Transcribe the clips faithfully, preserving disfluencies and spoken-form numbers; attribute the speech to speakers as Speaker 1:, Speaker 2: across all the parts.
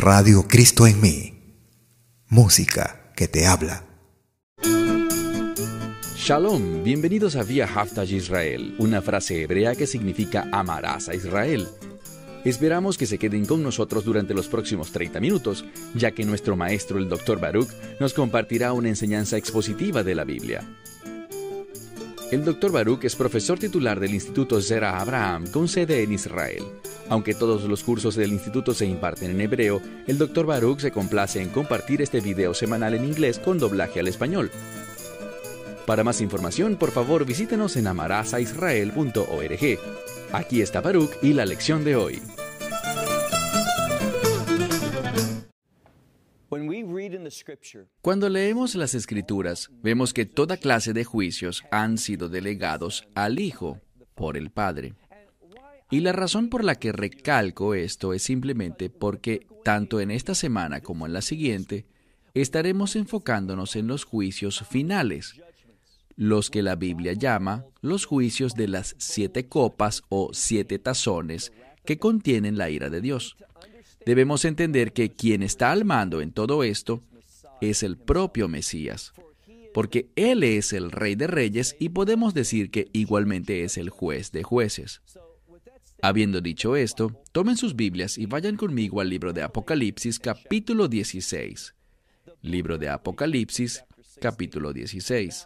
Speaker 1: Radio Cristo en mí. Música que te habla.
Speaker 2: Shalom, bienvenidos a Vía Haftaj Israel, una frase hebrea que significa amarás a Israel. Esperamos que se queden con nosotros durante los próximos treinta minutos, ya que nuestro maestro, el doctor Baruch, nos compartirá una enseñanza expositiva de la Biblia. El doctor Baruch es profesor titular del Instituto Zera Abraham, con sede en Israel. Aunque todos los cursos del instituto se imparten en hebreo, el doctor Baruch se complace en compartir este video semanal en inglés con doblaje al español. Para más información, por favor, visítenos en amarasaisrael punto org. Aquí está Baruch y la lección de hoy. Cuando leemos las Escrituras, vemos que toda clase de juicios han sido delegados al Hijo por el Padre. Y la razón por la que recalco esto es simplemente porque, tanto en esta semana como en la siguiente, estaremos enfocándonos en los juicios finales, los que la Biblia llama los juicios de las siete copas o siete tazones que contienen la ira de Dios. Debemos entender que quien está al mando en todo esto es el propio Mesías, porque Él es el Rey de Reyes y podemos decir que igualmente es el Juez de Jueces. Habiendo dicho esto, tomen sus Biblias y vayan conmigo al libro de Apocalipsis, capítulo dieciséis. Libro de Apocalipsis, capítulo dieciséis.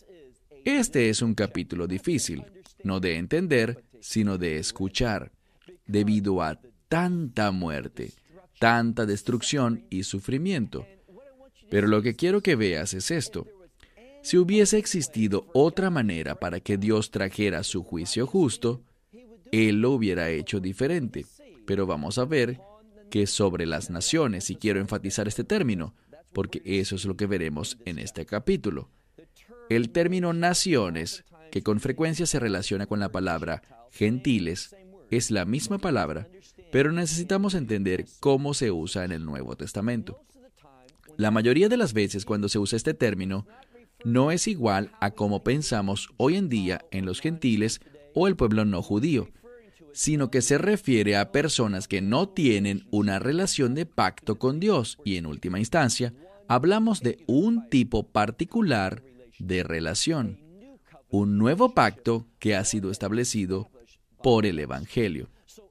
Speaker 2: Este es un capítulo difícil, no de entender, sino de escuchar, debido a tanta muerte, tanta destrucción y sufrimiento. Pero lo que quiero que veas es esto. Si hubiese existido otra manera para que Dios trajera su juicio justo, Él lo hubiera hecho diferente. Pero vamos a ver que sobre las naciones, y quiero enfatizar este término, porque eso es lo que veremos en este capítulo. El término naciones, que con frecuencia se relaciona con la palabra gentiles, es la misma palabra, pero necesitamos entender cómo se usa en el Nuevo Testamento. La mayoría de las veces cuando se usa este término, no es igual a cómo pensamos hoy en día en los gentiles o el pueblo no judío, sino que se refiere a personas que no tienen una relación de pacto con Dios y, en última instancia, hablamos de un tipo particular de relación, un nuevo pacto que ha sido establecido por el Evangelio.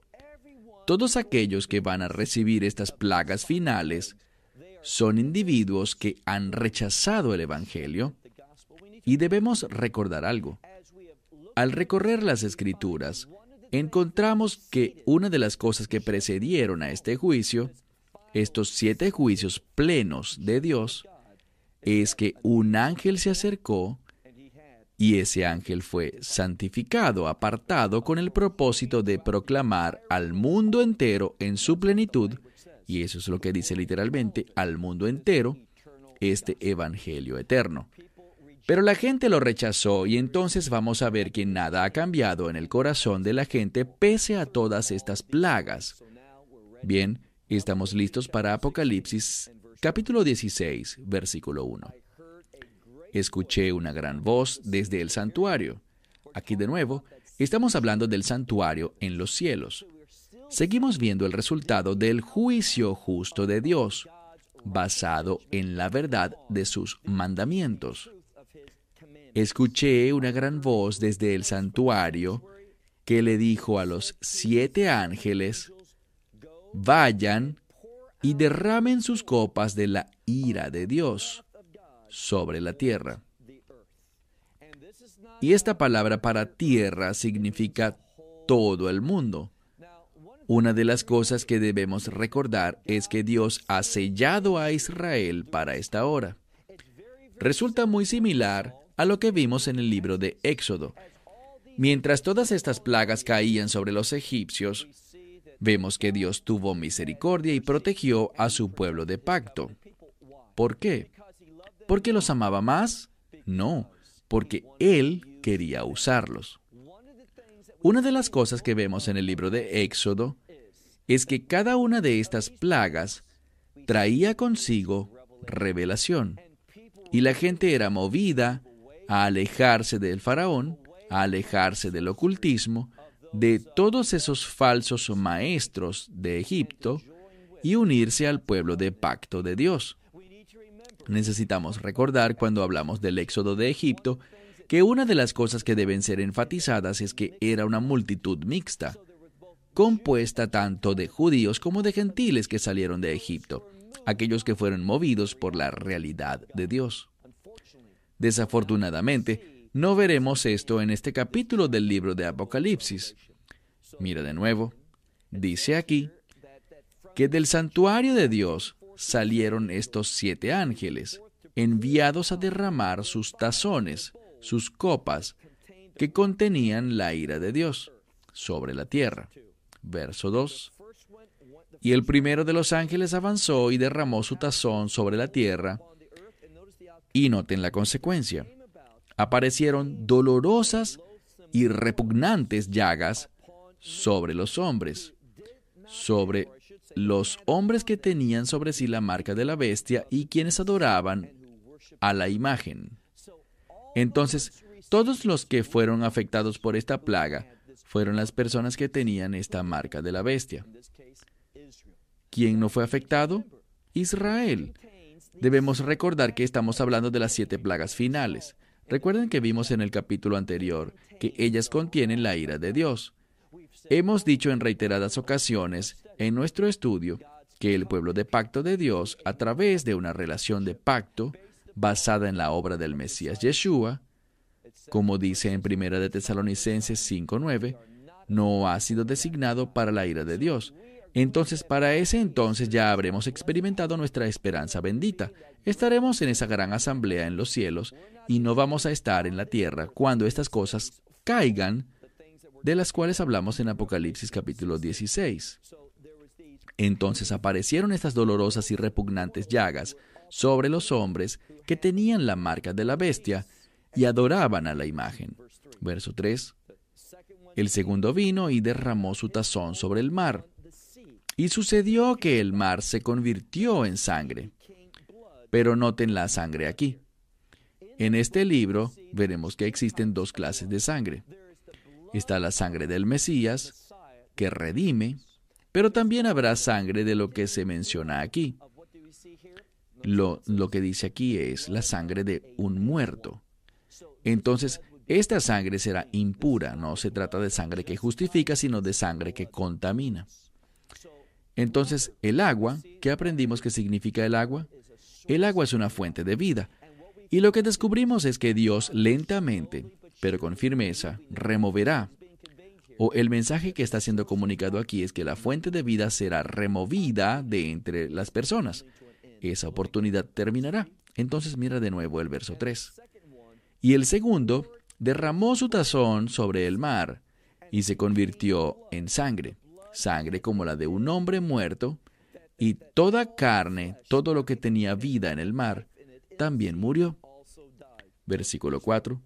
Speaker 2: Todos aquellos que van a recibir estas plagas finales son individuos que han rechazado el Evangelio, y debemos recordar algo. Al recorrer las Escrituras, encontramos que una de las cosas que precedieron a este juicio, estos siete juicios plenos de Dios, es que un ángel se acercó y ese ángel fue santificado, apartado con el propósito de proclamar al mundo entero en su plenitud, y eso es lo que dice literalmente, al mundo entero, este evangelio eterno. Pero la gente lo rechazó y entonces vamos a ver que nada ha cambiado en el corazón de la gente pese a todas estas plagas. Bien, estamos listos para Apocalipsis, capítulo dieciséis, versículo uno. Escuché una gran voz desde el santuario. Aquí de nuevo, estamos hablando del santuario en los cielos. Seguimos viendo el resultado del juicio justo de Dios, basado en la verdad de sus mandamientos. Escuché una gran voz desde el santuario que le dijo a los siete ángeles: vayan y derramen sus copas de la ira de Dios sobre la tierra. Y esta palabra para tierra significa todo el mundo. Una de las cosas que debemos recordar es que Dios ha sellado a Israel para esta hora. Resulta muy similar a lo que vimos en el libro de Éxodo. Mientras todas estas plagas caían sobre los egipcios, vemos que Dios tuvo misericordia y protegió a su pueblo de pacto. ¿Por qué? ¿Porque los amaba más? No, porque Él quería usarlos. Una de las cosas que vemos en el libro de Éxodo es que cada una de estas plagas traía consigo revelación, y la gente era movida a alejarse del faraón, a alejarse del ocultismo, de todos esos falsos maestros de Egipto, y unirse al pueblo de pacto de Dios. Necesitamos recordar cuando hablamos del éxodo de Egipto que una de las cosas que deben ser enfatizadas es que era una multitud mixta, compuesta tanto de judíos como de gentiles que salieron de Egipto, aquellos que fueron movidos por la realidad de Dios. Desafortunadamente, no veremos esto en este capítulo del libro de Apocalipsis. Mira de nuevo, dice aquí que del santuario de Dios salieron estos siete ángeles, enviados a derramar sus tazones, sus copas, que contenían la ira de Dios, sobre la tierra. Verso dos. Y el primero de los ángeles avanzó y derramó su tazón sobre la tierra, y noten la consecuencia. Aparecieron dolorosas y repugnantes llagas sobre los hombres, sobre los hombres que tenían sobre sí la marca de la bestia y quienes adoraban a la imagen. Entonces, todos los que fueron afectados por esta plaga fueron las personas que tenían esta marca de la bestia. ¿Quién no fue afectado? Israel. Debemos recordar que estamos hablando de las siete plagas finales. Recuerden que vimos en el capítulo anterior que ellas contienen la ira de Dios. Hemos dicho en reiteradas ocasiones en nuestro estudio que el pueblo de pacto de Dios, a través de una relación de pacto basada en la obra del Mesías Yeshua, como dice en Primera de Tesalonicenses cinco nueve, no ha sido designado para la ira de Dios. Entonces, para ese entonces ya habremos experimentado nuestra esperanza bendita. Estaremos en esa gran asamblea en los cielos y no vamos a estar en la tierra cuando estas cosas caigan, de las cuales hablamos en Apocalipsis capítulo dieciséis. Entonces aparecieron estas dolorosas y repugnantes llagas sobre los hombres que tenían la marca de la bestia y adoraban a la imagen. Verso tres. El segundo vino y derramó su tazón sobre el mar. Y sucedió que el mar se convirtió en sangre. Pero noten la sangre aquí. En este libro veremos que existen dos clases de sangre. Está la sangre del Mesías, que redime, pero también habrá sangre de lo que se menciona aquí. Lo, lo que dice aquí es la sangre de un muerto. Entonces, esta sangre será impura. No se trata de sangre que justifica, sino de sangre que contamina. Entonces, el agua, ¿qué aprendimos que significa el agua? El agua es una fuente de vida. Y lo que descubrimos es que Dios lentamente, pero con firmeza, removerá. O el mensaje que está siendo comunicado aquí es que la fuente de vida será removida de entre las personas. Esa oportunidad terminará. Entonces mira de nuevo el verso tres. Y el segundo derramó su tazón sobre el mar y se convirtió en sangre. Sangre como la de un hombre muerto, y toda carne, todo lo que tenía vida en el mar, también murió. Versículo cuatro.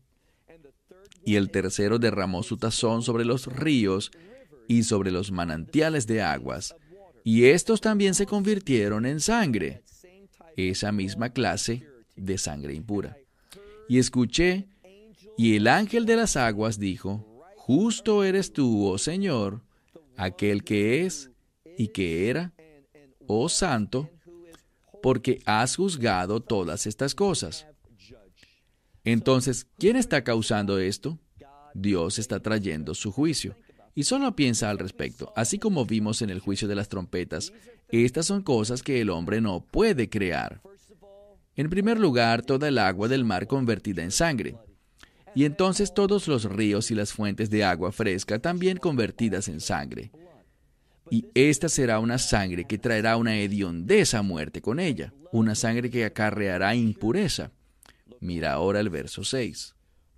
Speaker 2: Y el tercero derramó su tazón sobre los ríos y sobre los manantiales de aguas, y estos también se convirtieron en sangre, esa misma clase de sangre impura. Y escuché, y el ángel de las aguas dijo, Justo eres tú, oh Señor, aquel que es y que era, oh Santo, porque has juzgado todas estas cosas. Entonces, ¿quién está causando esto? Dios está trayendo su juicio. Y solo piensa al respecto. Así como vimos en el juicio de las trompetas, estas son cosas que el hombre no puede crear. En primer lugar, toda el agua del mar convertida en sangre. Y entonces todos los ríos y las fuentes de agua fresca también convertidas en sangre. Y esta será una sangre que traerá una hediondez a muerte con ella, una sangre que acarreará impureza. Mira ahora el verso seis.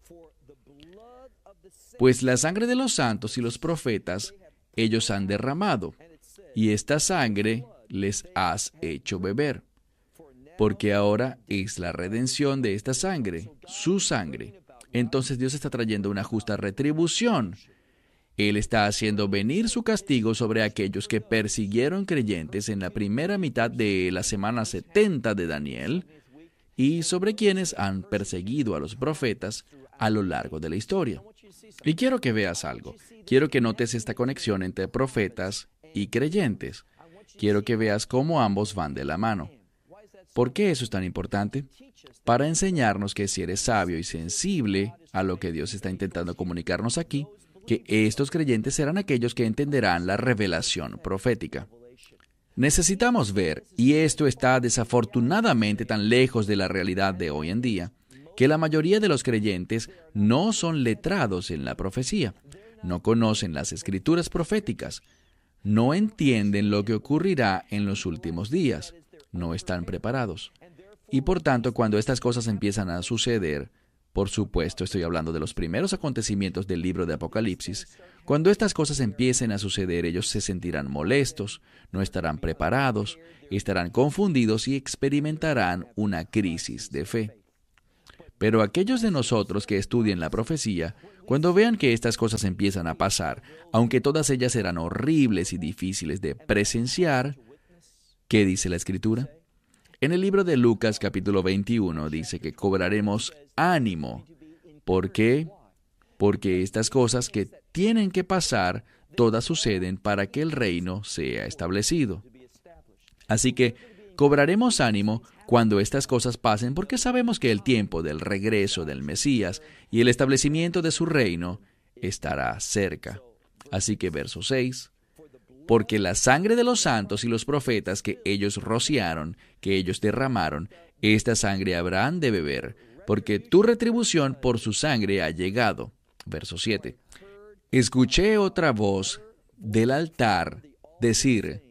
Speaker 2: Pues la sangre de los santos y los profetas ellos han derramado, y esta sangre les has hecho beber. Porque ahora es la redención de esta sangre, su sangre. Entonces Dios está trayendo una justa retribución. Él está haciendo venir su castigo sobre aquellos que persiguieron creyentes en la primera mitad de la semana setenta de Daniel y sobre quienes han perseguido a los profetas a lo largo de la historia. Y quiero que veas algo. Quiero que notes esta conexión entre profetas y creyentes. quiero que veas cómo ambos van de la mano. ¿Por qué eso es tan importante? Para enseñarnos que si eres sabio y sensible a lo que Dios está intentando comunicarnos aquí, que estos creyentes serán aquellos que entenderán la revelación profética. Necesitamos ver, y esto está desafortunadamente tan lejos de la realidad de hoy en día, que la mayoría de los creyentes no son letrados en la profecía, no conocen las escrituras proféticas, no entienden lo que ocurrirá en los últimos días, no están preparados. Y por tanto, cuando estas cosas empiezan a suceder, por supuesto, estoy hablando de los primeros acontecimientos del libro de Apocalipsis, cuando estas cosas empiecen a suceder, ellos se sentirán molestos, no estarán preparados, estarán confundidos y experimentarán una crisis de fe. Pero aquellos de nosotros que estudien la profecía, cuando vean que estas cosas empiezan a pasar, aunque todas ellas serán horribles y difíciles de presenciar, ¿qué dice la Escritura? En el libro de Lucas capítulo veintiuno dice que cobraremos ánimo. ¿Por qué? Porque estas cosas que tienen que pasar, todas suceden para que el reino sea establecido. Así que cobraremos ánimo cuando estas cosas pasen, porque sabemos que el tiempo del regreso del Mesías y el establecimiento de su reino estará cerca. Así que verso seis. Porque la sangre de los santos y los profetas que ellos rociaron, que ellos derramaron, esta sangre habrán de beber, porque tu retribución por su sangre ha llegado. Verso siete. Escuché otra voz del altar decir: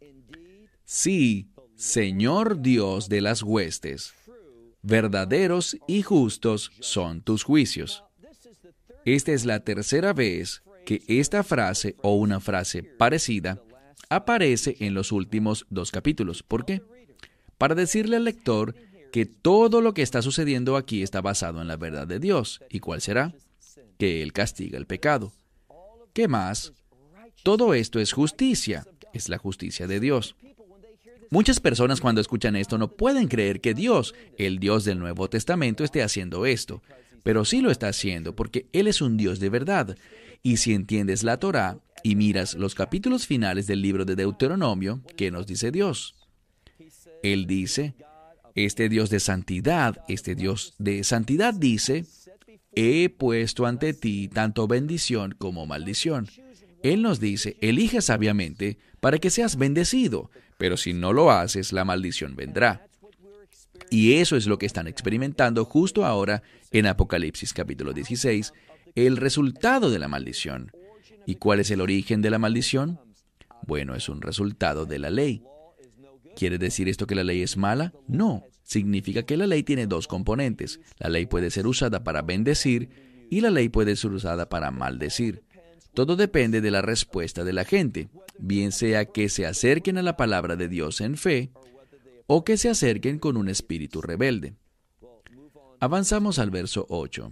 Speaker 2: Sí, Señor Dios de las huestes, verdaderos y justos son tus juicios. Esta es la tercera vez que esta frase o una frase parecida aparece en los últimos dos capítulos. ¿Por qué? Para decirle al lector que todo lo que está sucediendo aquí está basado en la verdad de Dios. ¿Y cuál será? Que Él castiga el pecado. ¿Qué más? Todo esto es justicia, es la justicia de Dios. Muchas personas cuando escuchan esto no pueden creer que Dios, el Dios del Nuevo Testamento, esté haciendo esto. Pero sí lo está haciendo porque Él es un Dios de verdad. Y si entiendes la Torá y miras los capítulos finales del libro de Deuteronomio, ¿qué nos dice Dios? Él dice, este Dios de santidad, este Dios de santidad dice, he puesto ante ti tanto bendición como maldición. Él nos dice, elige sabiamente para que seas bendecido, pero si no lo haces, la maldición vendrá. Y eso es lo que están experimentando justo ahora en Apocalipsis capítulo dieciséis, el resultado de la maldición. ¿Y cuál es el origen de la maldición? Bueno, es un resultado de la ley. ¿Quiere decir esto que la ley es mala? No. Significa que la ley tiene dos componentes. La ley puede ser usada para bendecir y la ley puede ser usada para maldecir. Todo depende de la respuesta de la gente, bien sea que se acerquen a la palabra de Dios en fe o que se acerquen con un espíritu rebelde. Avanzamos al verso ocho.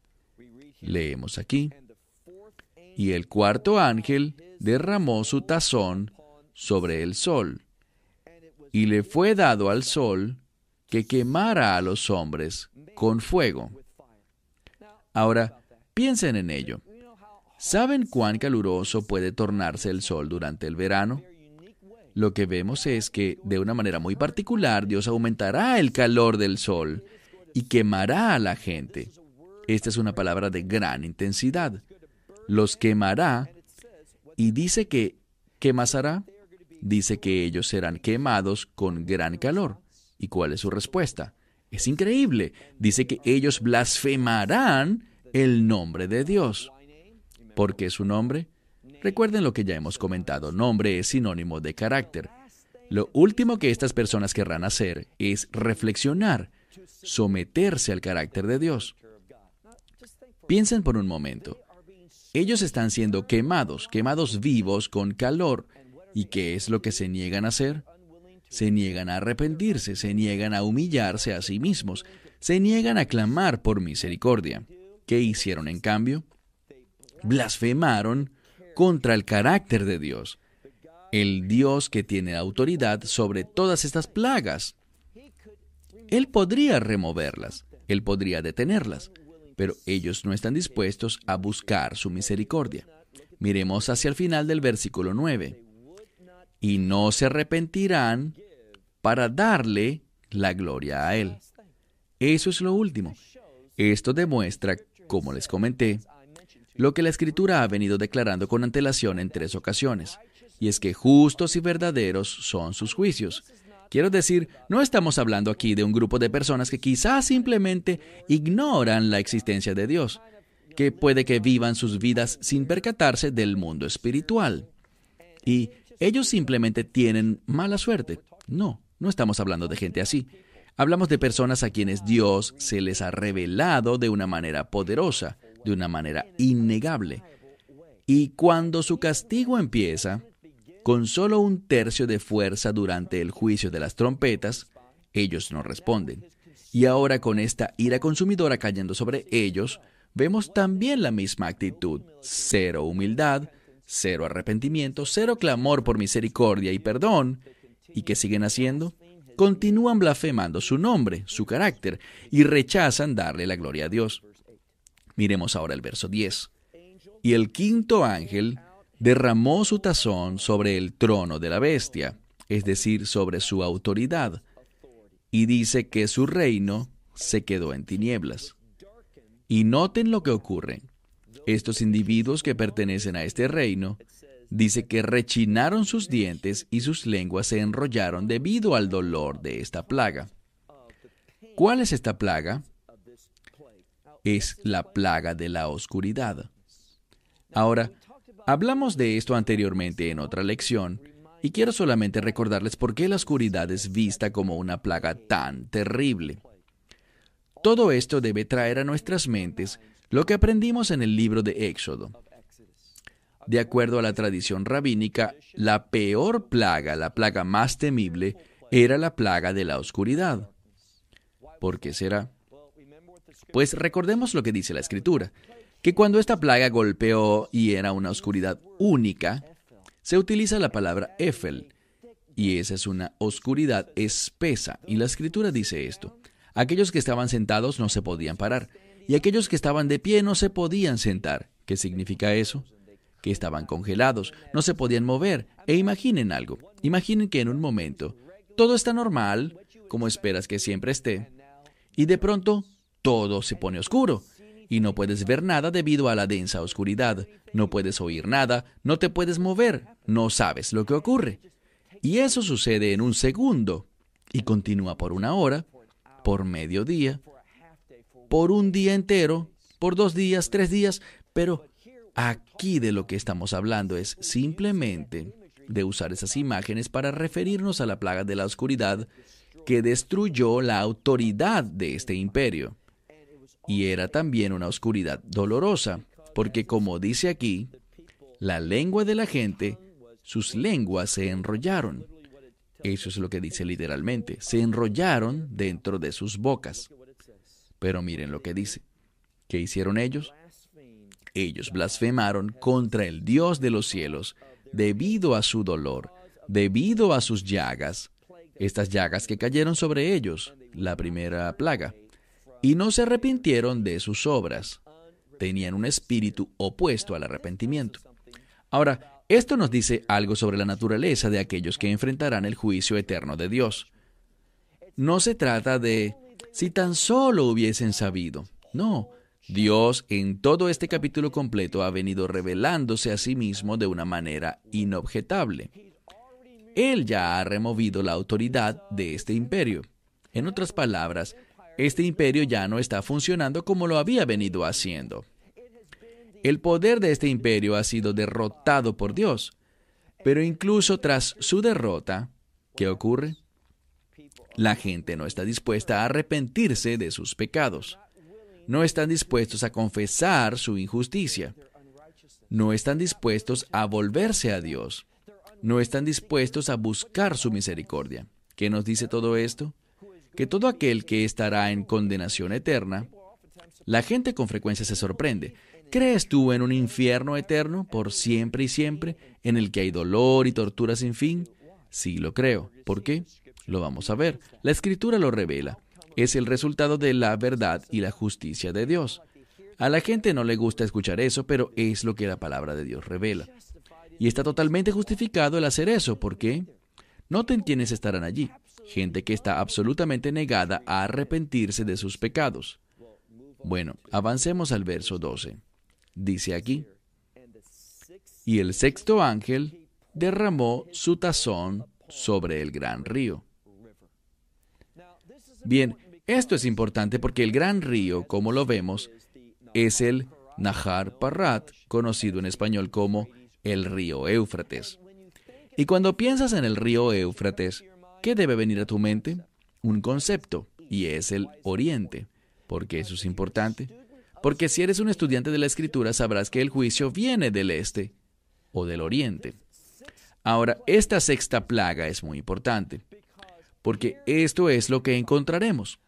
Speaker 2: Leemos aquí. Y el cuarto ángel derramó su tazón sobre el sol, y le fue dado al sol que quemara a los hombres con fuego. Ahora, piensen en ello. ¿Saben cuán caluroso puede tornarse el sol durante el verano? Lo que vemos es que, de una manera muy particular, Dios aumentará el calor del sol y quemará a la gente. Esta es una palabra de gran intensidad. Los quemará, y dice que, ¿qué más hará? Dice que ellos serán quemados con gran calor. ¿Y cuál es su respuesta? Es increíble. Dice que ellos blasfemarán el nombre de Dios. ¿Por qué su nombre? Recuerden lo que ya hemos comentado. Nombre es sinónimo de carácter. Lo último que estas personas querrán hacer es reflexionar, someterse al carácter de Dios. Piensen por un momento. Ellos están siendo quemados, quemados vivos con calor. ¿Y qué es lo que se niegan a hacer? Se niegan a arrepentirse, se niegan a humillarse a sí mismos, se niegan a clamar por misericordia. ¿Qué hicieron en cambio? Blasfemaron contra el carácter de Dios, el Dios que tiene autoridad sobre todas estas plagas. Él podría removerlas, Él podría detenerlas, pero ellos no están dispuestos a buscar su misericordia. Miremos hacia el final del versículo nueve. y no se arrepentirán para darle la gloria a Él. Eso es lo último. Esto demuestra, como les comenté, lo que la Escritura ha venido declarando con antelación en tres ocasiones, y es que justos y verdaderos son sus juicios. Quiero decir, no estamos hablando aquí de un grupo de personas que quizás simplemente ignoran la existencia de Dios, que puede que vivan sus vidas sin percatarse del mundo espiritual. Y ellos simplemente tienen mala suerte. No, no estamos hablando de gente así. Hablamos de personas a quienes Dios se les ha revelado de una manera poderosa, de una manera innegable. Y cuando su castigo empieza, con solo un tercio de fuerza durante el juicio de las trompetas, ellos no responden. Y ahora con esta ira consumidora cayendo sobre ellos, vemos también la misma actitud: cero humildad, cero arrepentimiento, cero clamor por misericordia y perdón. ¿Y qué siguen haciendo? Continúan blasfemando su nombre, su carácter, y rechazan darle la gloria a Dios. Miremos ahora el verso diez. Y el quinto ángel derramó su tazón sobre el trono de la bestia, es decir, sobre su autoridad, y dice que su reino se quedó en tinieblas. Y noten lo que ocurre. Estos individuos que pertenecen a este reino, dice que rechinaron sus dientes y sus lenguas se enrollaron debido al dolor de esta plaga. ¿Cuál es esta plaga? Es la plaga de la oscuridad. Ahora, hablamos de esto anteriormente en otra lección, y quiero solamente recordarles por qué la oscuridad es vista como una plaga tan terrible. Todo esto debe traer a nuestras mentes lo que aprendimos en el libro de Éxodo. De acuerdo a la tradición rabínica, la peor plaga, la plaga más temible, era la plaga de la oscuridad. ¿Por qué será? Pues recordemos lo que dice la Escritura, que cuando esta plaga golpeó y era una oscuridad única, se utiliza la palabra Éfel, y esa es una oscuridad espesa, y la Escritura dice esto: aquellos que estaban sentados no se podían parar, y aquellos que estaban de pie no se podían sentar. ¿Qué significa eso? Que estaban congelados, no se podían mover. E imaginen algo, imaginen que en un momento todo está normal, como esperas que siempre esté, y de pronto todo se pone oscuro, y no puedes ver nada debido a la densa oscuridad, no puedes oír nada, no te puedes mover, no sabes lo que ocurre. Y eso sucede en un segundo, y continúa por una hora, por mediodía, por un día entero, por dos días, tres días, pero aquí de lo que estamos hablando es simplemente de usar esas imágenes para referirnos a la plaga de la oscuridad que destruyó la autoridad de este imperio. Y era también una oscuridad dolorosa, porque como dice aquí, la lengua de la gente, sus lenguas se enrollaron. Eso es lo que dice literalmente, se enrollaron dentro de sus bocas. Pero miren lo que dice. ¿Qué hicieron ellos? Ellos blasfemaron contra el Dios de los cielos debido a su dolor, debido a sus llagas, estas llagas que cayeron sobre ellos, la primera plaga, y no se arrepintieron de sus obras. Tenían un espíritu opuesto al arrepentimiento. Ahora, esto nos dice algo sobre la naturaleza de aquellos que enfrentarán el juicio eterno de Dios. No se trata de si tan solo hubiesen sabido. No, Dios en todo este capítulo completo ha venido revelándose a sí mismo de una manera inobjetable. Él ya ha removido la autoridad de este imperio. En otras palabras, este imperio ya no está funcionando como lo había venido haciendo. El poder de este imperio ha sido derrotado por Dios. Pero incluso tras su derrota, ¿qué ocurre? La gente no está dispuesta a arrepentirse de sus pecados. No están dispuestos a confesar su injusticia. No están dispuestos a volverse a Dios. No están dispuestos a buscar su misericordia. ¿Qué nos dice todo esto? Que todo aquel que estará en condenación eterna, la gente con frecuencia se sorprende. ¿Crees tú en un infierno eterno por siempre y siempre, en el que hay dolor y tortura sin fin? Sí, lo creo. ¿Por qué? Lo vamos a ver. La Escritura lo revela. Es el resultado de la verdad y la justicia de Dios. A la gente no le gusta escuchar eso, pero es lo que la palabra de Dios revela. Y está totalmente justificado el hacer eso. ¿Por qué? Noten quiénes estarán allí. Gente que está absolutamente negada a arrepentirse de sus pecados. Bueno, avancemos al verso doce. Dice aquí: y el sexto ángel derramó su tazón sobre el gran río. Bien, esto es importante porque el gran río, como lo vemos, es el Nahar Parrat, conocido en español como el río Éufrates. Y cuando piensas en el río Éufrates, ¿qué debe venir a tu mente? Un concepto, y es el Oriente. ¿Por qué eso es importante? Porque si eres un estudiante de la Escritura, sabrás que el juicio viene del este o del oriente. Ahora, esta sexta plaga es muy importante, porque esto es lo que encontraremos.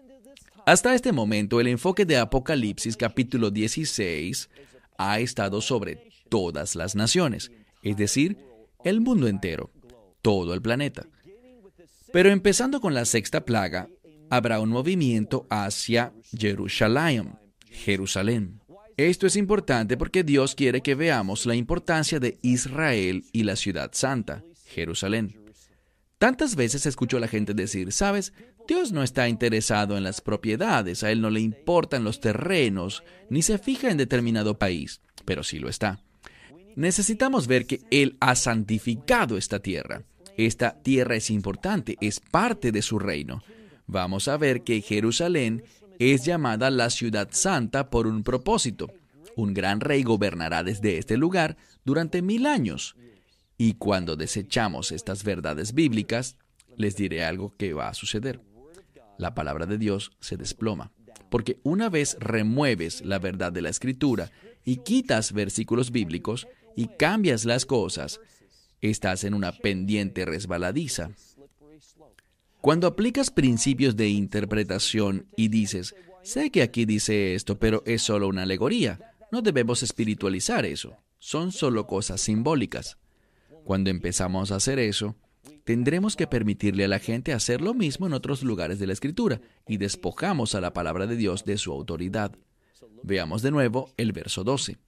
Speaker 2: Hasta este momento, el enfoque de Apocalipsis capítulo dieciséis ha estado sobre todas las naciones, es decir, el mundo entero, todo el planeta. Pero empezando con la sexta plaga, habrá un movimiento hacia Jerusalén, Jerusalén. Esto es importante porque Dios quiere que veamos la importancia de Israel y la ciudad santa, Jerusalén. Tantas veces escucho a la gente decir, ¿sabes? Dios no está interesado en las propiedades, a Él no le importan los terrenos, ni se fija en determinado país, pero sí lo está. Necesitamos ver que Él ha santificado esta tierra. Esta tierra es importante, es parte de su reino. Vamos a ver que Jerusalén es llamada la ciudad santa por un propósito. Un gran rey gobernará desde este lugar durante mil años. Y cuando desechamos estas verdades bíblicas, les diré algo que va a suceder. La palabra de Dios se desploma. Porque una vez remueves la verdad de la Escritura y quitas versículos bíblicos y cambias las cosas, estás en una pendiente resbaladiza. Cuando aplicas principios de interpretación y dices, sé que aquí dice esto, pero es solo una alegoría, no debemos espiritualizar eso, son solo cosas simbólicas. Cuando empezamos a hacer eso, tendremos que permitirle a la gente hacer lo mismo en otros lugares de la Escritura y despojamos a la palabra de Dios de su autoridad. Veamos de nuevo el verso doce.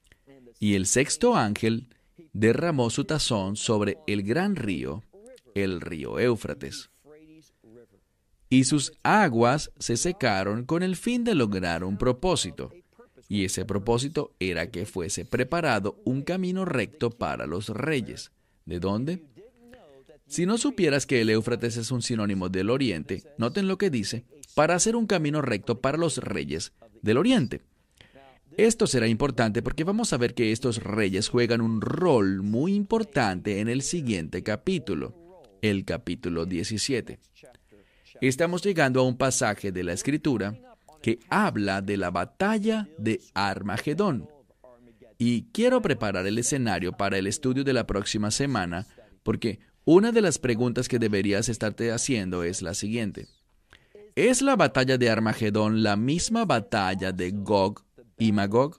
Speaker 2: Y el sexto ángel derramó su tazón sobre el gran río, el río Éufrates. Y sus aguas se secaron con el fin de lograr un propósito. Y ese propósito era que fuese preparado un camino recto para los reyes. ¿De dónde? Si no supieras que el Éufrates es un sinónimo del Oriente, noten lo que dice, para hacer un camino recto para los reyes del Oriente. Esto será importante porque vamos a ver que estos reyes juegan un rol muy importante en el siguiente capítulo, el capítulo diecisiete. Estamos llegando a un pasaje de la Escritura que habla de la batalla de Armagedón. Y quiero preparar el escenario para el estudio de la próxima semana, porque una de las preguntas que deberías estarte haciendo es la siguiente. ¿Es la batalla de Armagedón la misma batalla de Gog y Magog?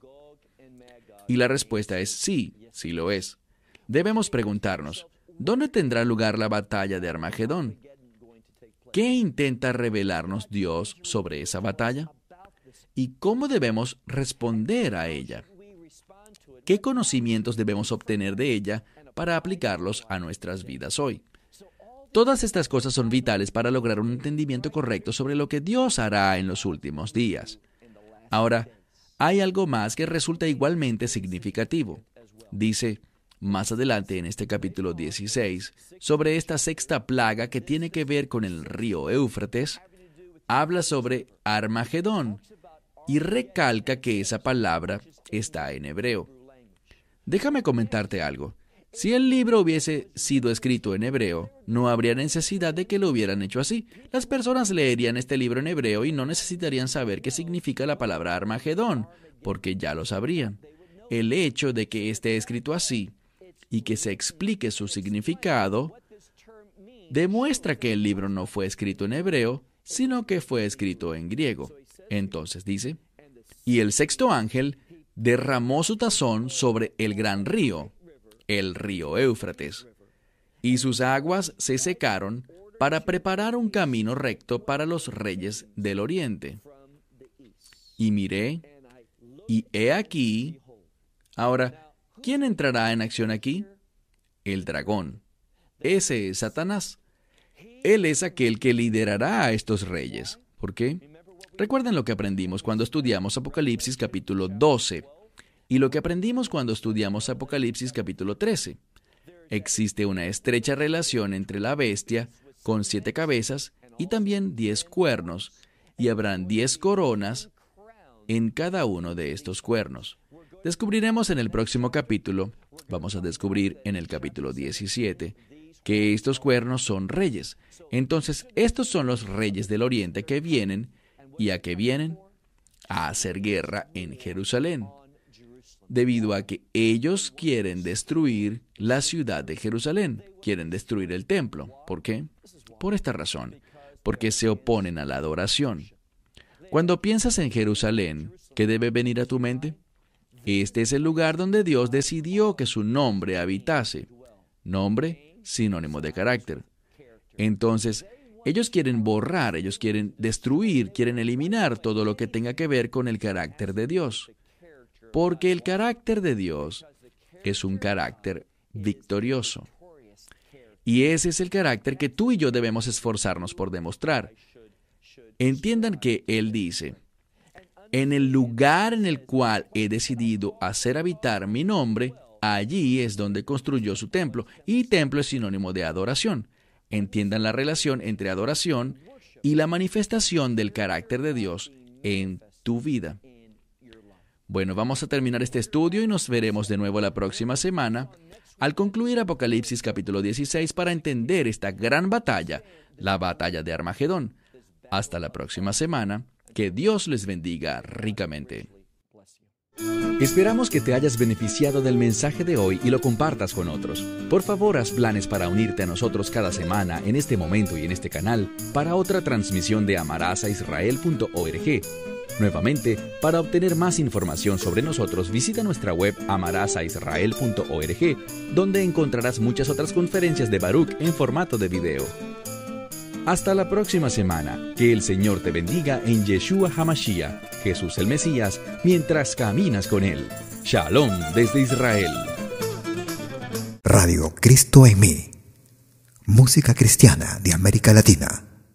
Speaker 2: Y la respuesta es sí, sí lo es. Debemos preguntarnos, ¿dónde tendrá lugar la batalla de Armagedón? ¿Qué intenta revelarnos Dios sobre esa batalla? ¿Y cómo debemos responder a ella? ¿Qué conocimientos debemos obtener de ella para aplicarlos a nuestras vidas hoy? Todas estas cosas son vitales para lograr un entendimiento correcto sobre lo que Dios hará en los últimos días. Ahora, hay algo más que resulta igualmente significativo. Dice, más adelante en este capítulo dieciséis, sobre esta sexta plaga que tiene que ver con el río Éufrates, habla sobre Armagedón y recalca que esa palabra está en hebreo. Déjame comentarte algo. Si el libro hubiese sido escrito en hebreo, no habría necesidad de que lo hubieran hecho así. Las personas leerían este libro en hebreo y no necesitarían saber qué significa la palabra Armagedón, porque ya lo sabrían. El hecho de que esté escrito así y que se explique su significado demuestra que el libro no fue escrito en hebreo, sino que fue escrito en griego. Entonces dice, y el sexto ángel derramó su tazón sobre el gran río, el río Éufrates, y sus aguas se secaron para preparar un camino recto para los reyes del oriente. Y miré, y he aquí. Ahora, ¿Quién entrará en acción aquí? El dragón. Ese es Satanás. Él es aquel que liderará a estos reyes. ¿Por qué? Recuerden lo que aprendimos cuando estudiamos Apocalipsis capítulo doce y lo que aprendimos cuando estudiamos Apocalipsis capítulo trece. Existe una estrecha relación entre la bestia con siete cabezas y también diez cuernos, y habrán diez coronas en cada uno de estos cuernos. Descubriremos en el próximo capítulo, vamos a descubrir en el capítulo diecisiete, que estos cuernos son reyes. Entonces, estos son los reyes del oriente que vienen, ¿y a qué vienen? A hacer guerra en Jerusalén, debido a que ellos quieren destruir la ciudad de Jerusalén, quieren destruir el templo. ¿Por qué? Por esta razón, porque se oponen a la adoración. Cuando piensas en Jerusalén, ¿qué debe venir a tu mente? Este es el lugar donde Dios decidió que su nombre habitase. Nombre, sinónimo de carácter. Entonces, ellos quieren borrar, ellos quieren destruir, quieren eliminar todo lo que tenga que ver con el carácter de Dios. Porque el carácter de Dios es un carácter victorioso. Y ese es el carácter que tú y yo debemos esforzarnos por demostrar. Entiendan que Él dice, en el lugar en el cual he decidido hacer habitar mi nombre, allí es donde construyó su templo, y templo es sinónimo de adoración. Entiendan la relación entre adoración y la manifestación del carácter de Dios en tu vida. Bueno, vamos a terminar este estudio y nos veremos de nuevo la próxima semana al concluir Apocalipsis capítulo dieciséis para entender esta gran batalla, la batalla de Armagedón. Hasta la próxima semana. Que Dios les bendiga ricamente.
Speaker 3: Esperamos que te hayas beneficiado del mensaje de hoy y lo compartas con otros. Por favor, haz planes para unirte a nosotros cada semana en este momento y en este canal para otra transmisión de amarás a israel punto org. Nuevamente, para obtener más información sobre nosotros, visita nuestra web amarás a israel punto org, donde encontrarás muchas otras conferencias de Baruch en formato de video. Hasta la próxima semana. Que el Señor te bendiga en Yeshua HaMashiach, Jesús el Mesías, mientras caminas con Él. Shalom desde Israel.
Speaker 1: Radio Cristo en mí. Música cristiana de América Latina.